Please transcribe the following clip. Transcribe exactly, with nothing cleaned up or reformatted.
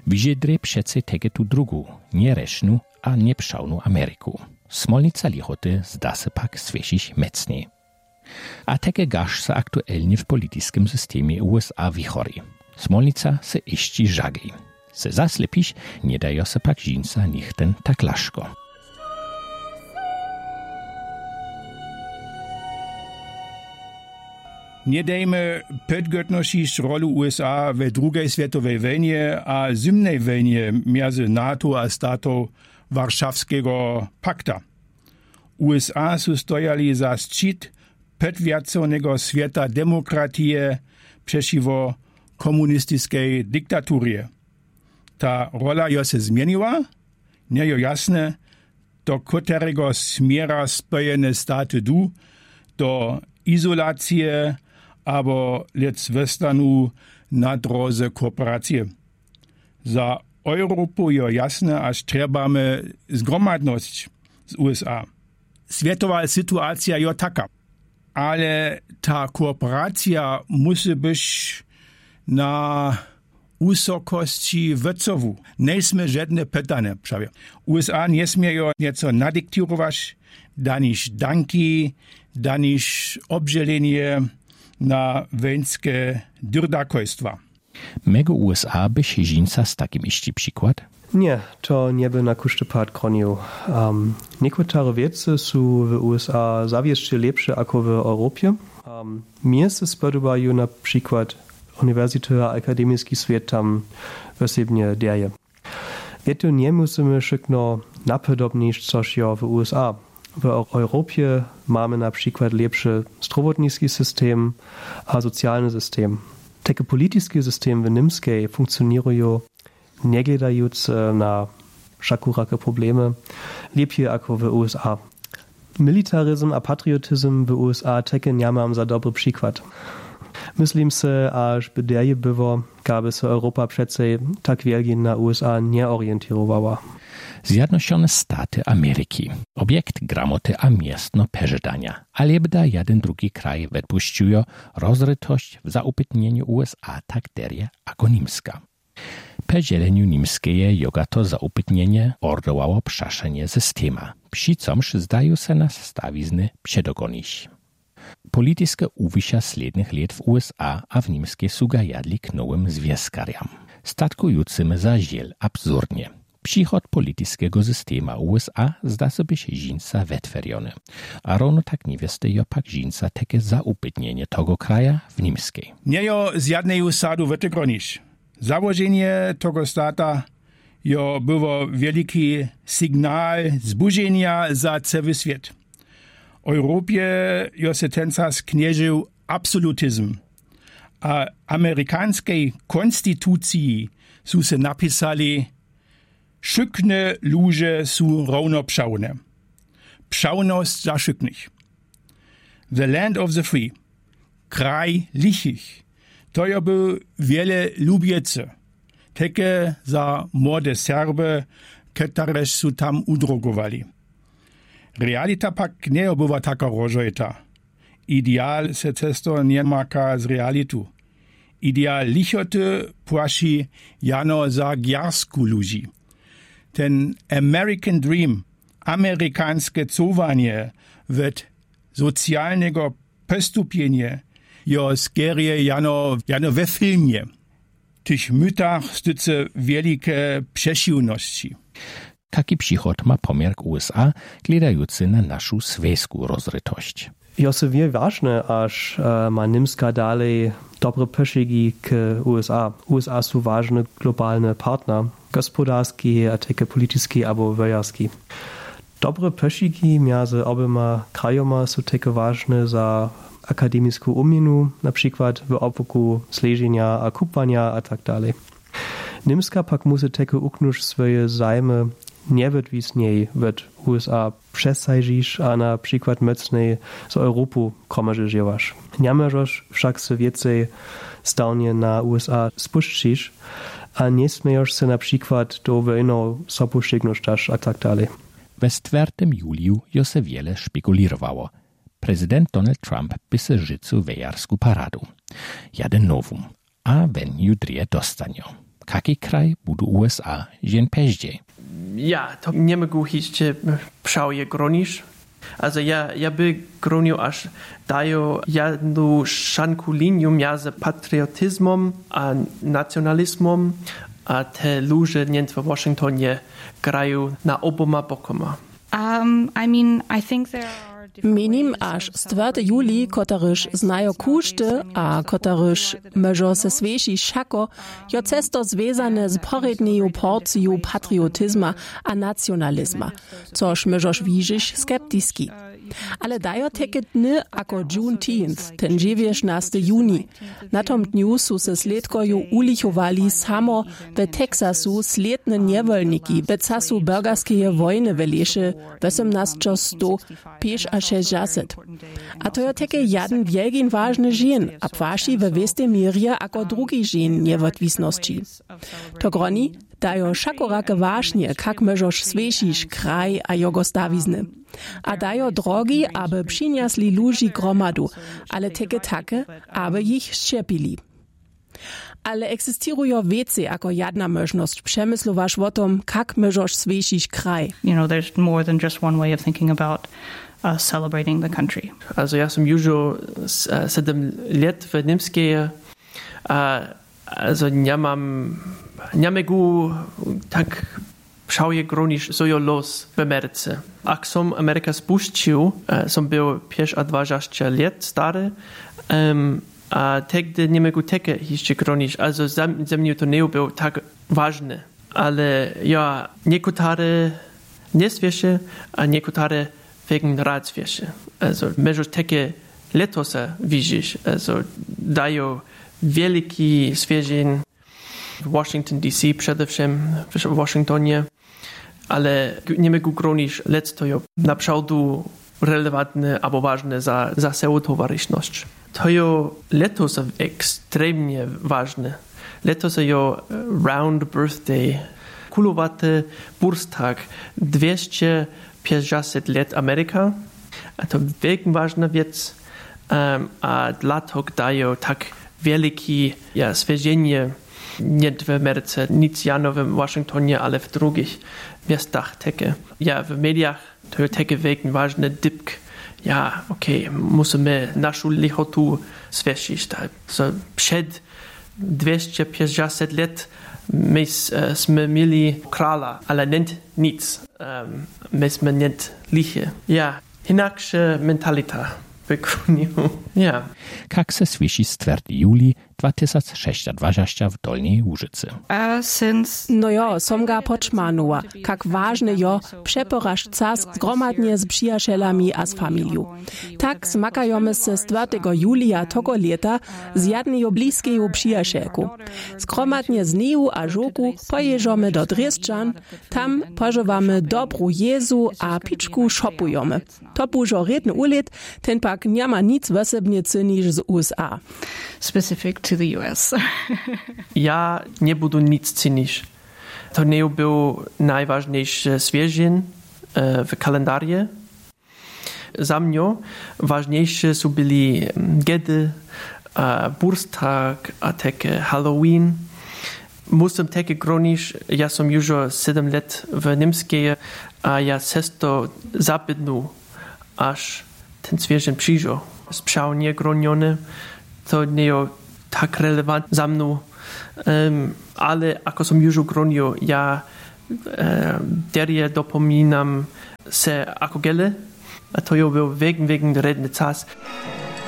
Wyżedry przece tege tu drugu, nieresznu a nieprzałnu Ameryku. Smolnica lichoty zda se pak swiesić mecniej. A tege gasz se aktualnie w politycznym systemie U S A wichori. Smolnica se iści żagi. Se zaslepić nie dają se pak żinca nichten tak laszko. Nie dajmy podgotnosić rolu U S A we drugiej światowej wojnie a zimnej wojnie między NATO a statów Warszawskiego Pakta. U S A su stojali za szczyt podwiaconego świata demokratie przeciwko komunistycznej dyktaturie. Ta rola jo se zmieniła, nie jo jasne, do którego smiera Spojene Staty du, do izolacji albo lec westanu na drodze kooperacji. Za Europу jo jasne, aż trebamy zgromadność z U S A. Światowa sytuacja jo taka, ale ta kooperacja musi być na wysokości wycowu. Nie sme żadne pytanie, prawie. U S A nie smieją nieco nadyktować, daniż danki, daniż obżelenie na wojenskie dyrdakojstwa. Mego U S A by się żinca z takim iści przykład? Nie, to nie by na kuszty pad kronił. Um, Niekotare wiece są w U S A zawieszcze lepsze ako w Europie. Um, mnie se spodobają na przykład uniwersytet a akademicki świat tam wysebnie dzieje. Eto nie musimy szykno napodobnić coś jo w U S A. W Europie mamy na przykład lepszy zdrowotniczy system a socjalny system. Takie polityczne systemy w Niemskiej funkcjonują nie gledając na wszakurakie problemy lepiej jako w U S A. Militaryzm a patriotyzm w U S A takie nie mam za dobry przykład. Myslím se, až by derje było, gaby se Europa přece tak wielgie na U S A nie orientowała. Zjednoczone Staty Ameryki. Obiekt gramoty a miestno peżydania. Ale bda jeden drugi kraj wypuściują rozrytość w zaupytnieniu U S A tak derje ako Nimska. Po dzieleniu nimskeje joga to zaupytnienie ordowało przaszenie systema, przy comż zdają se nas stawizny przedogonić. Polityczne uwysia slednych lat w U S A a w Nimskie suga jadli k nowym związkariam. Statkującym za ziel absurdnie. Przychod politycznego systema U S A zda sobie się żinca wetweriony. A równo tak niewiesty jo pak żinca takie zaupytnienie tego kraja w Nimskiej. Nie jo z jednej sadu wytygronisz. Założenie tego stata jo było wielki sygnał zburzenia za cały świat. Europie jo se tencas knieżył absolutyzm, a amerykańskiej konstytucji su se napisali szykne ludzie su równoprzałne. Pszałność za szyknych. The land of the free. Kraj lichich. To jo był wiele lubiece. Takie za młode Serby, które su tam udrogowali. Realita pak nie była taka rożojta. Ideal se cesto nie maka z realitu. Ideal lichoty płaci jano za gjarsku ludzi. Ten American Dream, amerykańskie cowanie wet socjalnego postupienia jo skierie jano, jano we filmie. Tych mytach styce wielkie przesiłności. Taki przychod ma pomiar U S A, gledający na naszą swiejską rozrytość. Jo se wie ważne, aż uh, ma Nimska dalej dobre poszygi k U S A. U S A są ważny globalny partner, gospodarski, a takie polityczny albo wojarski. Dobre poszygi między obyma krajoma są takie ważne za akademicką umienu, na przykład w obwoku sleżenia a kupania a tak dalej. Nimska pak musi takie uknuć swoje zajmy nie wydwisniej w U S A przesajdzisz, a na przykład mocniej z Europą komarzyżewasz. Nie możesz wszak se więcej stałnie na U S A spuścić, a nie śmiejesz se na przykład do wojną sopuścignoszczasz a tak dalej. We czwartym juliu jo se wiele spekulirowało. Prezydent Donald Trump by se życu wejarsku paradu. Jeden nowum, a wen ju drie dostanio. kaki kraj budu U S A jen peździej. Ja, to nie mogę jeszcze przałje gronisz. Also ja, ja by gronił aż dają jedną szanku linię między patriotyzmem a nacjonalizmem, a te ludzie w Waszyngtonie grają na oboma bokoma. Um, I mean, I think there are Menim, až czwartego juli, kotaryż znajo kuszty, a kotaryż może se sveši šako, jo cesto zvezane z poredniju porciju patriotyzma a nacionalizma, což możesz widzieć skeptyski. Ale dajo teke dny ako Juneteenth, ten dziewiętnastego juni. Na tom dniu su se sledkoju ulichowali samo w Teksasu sledne niewolniki w czasu burgerskie wojny w lesie osiemnaście sto sześćdziesiąt. A to jo teke jeden wielkin ważny żen, a płaši w weste mirje ako drugi żen niewodwisności. To groni dajo šakorake wažnje, kak możesz svešiš kraj a jego stawizny. A dajo drogi, aby przyniosli ludzi gromadu, ale teke takie, aby ich szczepili. Ale egzystują wiece jako jedna możność przemyslować o tym, jak możesz svešiš kraj. You know, there's more than just one way of thinking about uh, celebrating the country. Also ja sam już siedem lat w Niemskie, uh, also nie mam, nie mogę tak przałje gronisz, co jo los w Ameryce. Jak som Ameryka spuścił, uh, som był pięć dwadzieścia lat stary, um, a tegdy nie mogę takie jeszcze gronisz, also za, za mnie to nie był tak ważny. Ale ja, niektóre nie zwierzę, a niektóre wegen rad zwierzę. Also możesz takie letosa widzieć, also dają wielki zwierzeń w Washington D C przede wszystkim, w Waszyngtonie, ale nie mogę gronić, lecz to jest naprawdę relevantne albo ważne za, za całą towarzystność. To jest letos ekstremnie ważne. Letos jest round birthday, kulowaty burstak, dwieście pięćdziesiąt lat Ameryka. A to wielki ważna rzecz, um, a dlatego dają tak wielkie ja, zwierzenie nie w Ameryce, nic jano w Waszyngtonie, ale w drugich miastach takie. Ja, w mediach to jest takie wielki ważny dybk. Ja, okej, okay, musimy naszą lichotu zwieścić. So, przed dwieście pięćdziesiąt lat myśmy mieli krala, ale nie nic. Um, myśmy nie lichy. Ja, inaksza mentalita w Gruniu. Ja. Jak se słyszy z czwartego juli dwa tysiące sześćdziesiąt w Dolnej Łużycy. Uh, since No jo, som ga počmanuła, kak ważne jo przeporaż czas zgromadnie z przyjacielami a z familią. Tak zmakajemy se z czwartego julia tego lata z jednego bliskiego przyjacielku. Zgromadnie z niu a żoku pojeżdżamy do Dresdżan, tam pożywamy dobru jezu a piczku szopujemy. To bużo redny ulet, ten pak nie ma nic wosebnicy niż z U S A. specific to the U S. Ja nie budu nic cynić. To nie był najważniejszy zwierzeń w kalendarie. Za mnie ważniejsze są byli gedy, burstak, a takie Halloween. Musím také gronić, ja som już siedem lat w Niemskiej, a ja cesto zapytnu, aż ten zwierzę przyjdzie. Sprzał nie groniony, to nie jest tak relevant za mną, um, ale ako som już gronił, ja um, derje dopominam se ako gele, a to je był wegen, wegen redny czas.